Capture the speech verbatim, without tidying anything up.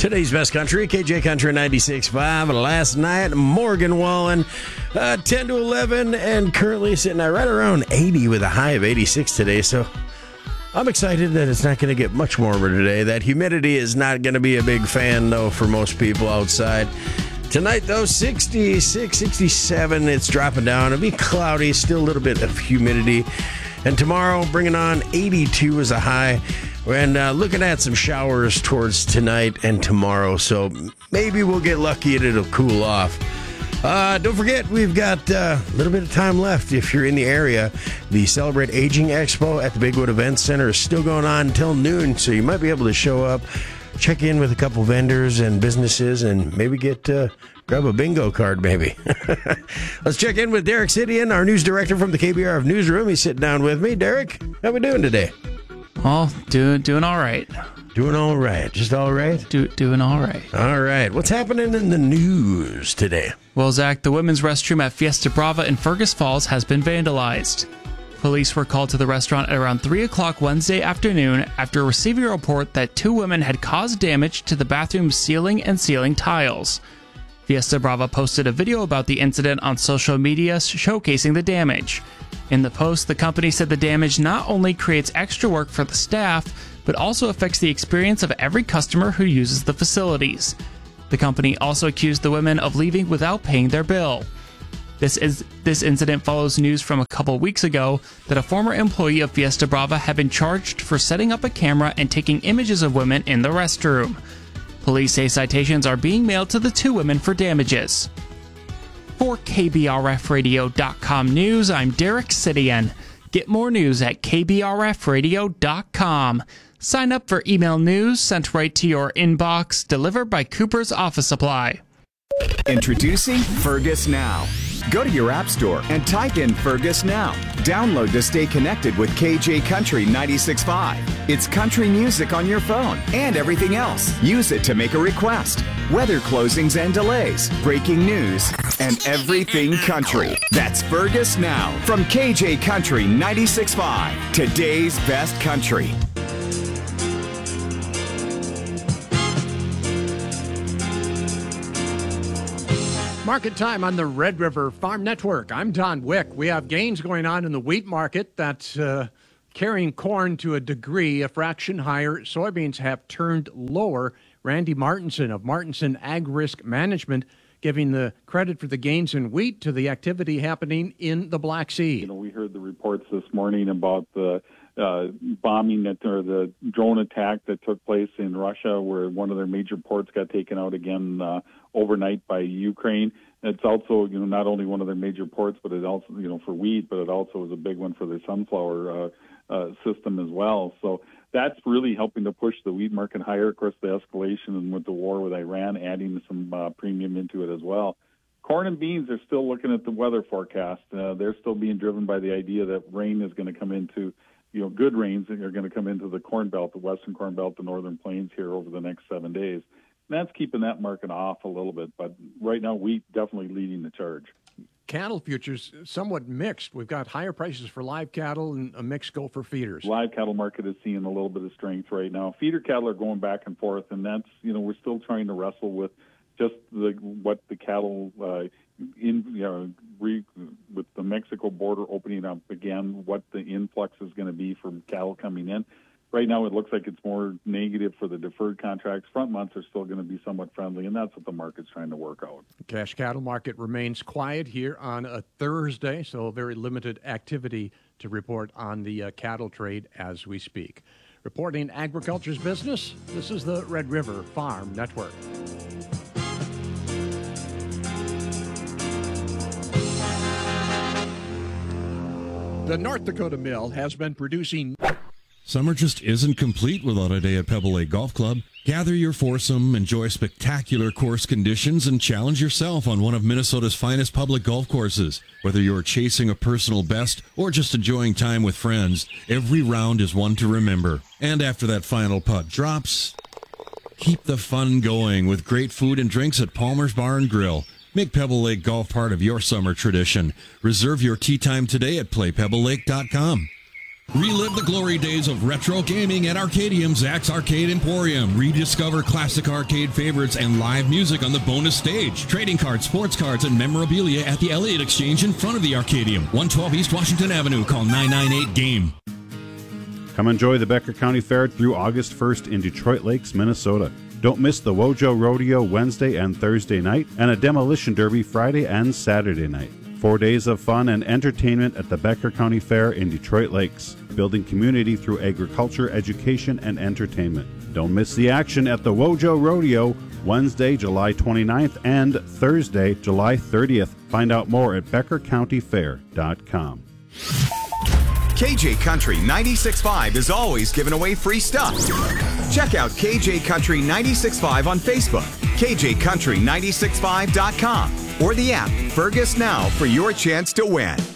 Today's best country, K J Country ninety-six point five. Last night, Morgan Wallen, uh, ten to eleven, and currently sitting at right around eighty with a high of eighty-six today. So I'm excited that it's not going to get much warmer today. That humidity is not going to be a big fan, though, for most people outside. Tonight, though, sixty-six, sixty-seven, it's dropping down. It'll be cloudy, still a little bit of humidity. And tomorrow, bringing on eighty-two as a high. And uh, looking at some showers towards tonight and tomorrow. So maybe we'll get lucky and it'll cool off. Uh, don't forget, we've got uh, a little bit of time left if you're in the area. The Celebrate Aging Expo at the Bigwood Event Center is still going on until noon. So you might be able to show up, check in with a couple vendors and businesses, and maybe get uh, grab a bingo card, maybe. Let's check in with Derek Sidian, our news director from the K B R F Newsroom. He's sitting down with me. Derek, how we doing today? Well, doing doing all right. Doing all right. Just all right? Do, doing all right. All right. What's happening in the news today? Well, Zach, the women's restroom at Fiesta Brava in Fergus Falls has been vandalized. Police were called to the restaurant at around three o'clock Wednesday afternoon after receiving a report that two women had caused damage to the bathroom ceiling and ceiling tiles. Fiesta Brava posted a video about the incident on social media showcasing the damage. In the post, the company said the damage not only creates extra work for the staff, but also affects the experience of every customer who uses the facilities. The company also accused the women of leaving without paying their bill. This is this incident follows news from a couple weeks ago that a former employee of Fiesta Brava had been charged for setting up a camera and taking images of women in the restroom. Police say citations are being mailed to the two women for damages. For K B R F radio dot com news, I'm Derek Sidian. Get more news at K B R F radio dot com. Sign up for email news sent right to your inbox, delivered by Cooper's Office Supply. Introducing Fergus Now. Go to your app store and type in Fergus Now. Download to stay connected with K J Country ninety-six point five. It's country music on your phone and everything else. Use it to make a request. Weather closings and delays, breaking news, and everything country. That's Fergus Now from K J Country ninety-six point five. Today's best country. Market time on the Red River Farm Network. I'm Don Wick. We have gains going on in the wheat market that's uh, carrying corn to a degree, a fraction higher. Soybeans have turned lower. Randy Martinson of Martinson Ag Risk Management giving the credit for the gains in wheat to the activity happening in the Black Sea. You know, we heard the reports this morning about the uh, bombing that or the drone attack that took place in Russia, where one of their major ports got taken out again uh, overnight by Ukraine. It's also, you know, not only one of their major ports, but it also, you know, for wheat, but it also is a big one for the sunflower uh, uh, system as well. So that's really helping to push the wheat market higher. Of course, the escalation and with the war with Iran adding some uh, premium into it as well. Corn and beans are still looking at the weather forecast. Uh, they're still being driven by the idea that rain is going to come into, you know, good rains are going to come into the Corn Belt, the Western Corn Belt, the Northern Plains here over the next seven days. And that's keeping that market off a little bit. But right now, wheat definitely leading the charge. Cattle futures somewhat mixed. We've got higher prices for live cattle and a mixed go for feeders. Live cattle market is seeing a little bit of strength right now. Feeder cattle are going back and forth, and that's, you know, we're still trying to wrestle with just the what the cattle uh, in, you know, re, with the Mexico border opening up again, what the influx is going to be from cattle coming in. Right now, it looks like it's more negative for the deferred contracts. Front months are still going to be somewhat friendly, and that's what the market's trying to work out. The cash cattle market remains quiet here on a Thursday, so very limited activity to report on the uh, cattle trade as we speak. Reporting agriculture's business, this is the Red River Farm Network. The North Dakota Mill has been producing... Summer just isn't complete without a day at Pebble Lake Golf Club. Gather your foursome, enjoy spectacular course conditions, and challenge yourself on one of Minnesota's finest public golf courses. Whether you're chasing a personal best or just enjoying time with friends, every round is one to remember. And after that final putt drops, keep the fun going with great food and drinks at Palmer's Bar and Grill. Make Pebble Lake Golf part of your summer tradition. Reserve your tee time today at play pebble lake dot com. Relive the glory days of retro gaming at Arcadium Zach's Arcade Emporium. Rediscover classic arcade favorites and live music on the bonus stage. Trading cards, sports cards, and memorabilia at the Elliott Exchange in front of the Arcadium. one twelve East Washington Avenue. Call nine nine eight game. Come enjoy the Becker County Fair through August first in Detroit Lakes, Minnesota. Don't miss the Wojo Rodeo Wednesday and Thursday night and a demolition derby Friday and Saturday night. Four days of fun and entertainment at the Becker County Fair in Detroit Lakes, building community through agriculture, education, and entertainment. Don't miss the action at the Wojo Rodeo Wednesday, July twenty-ninth and Thursday, July thirtieth. Find out more at becker county fair dot com. K J Country ninety-six point five is always giving away free stuff. Check out K J Country ninety-six point five on Facebook, K J country ninety-six point five dot com, or the app Fergus Now for your chance to win.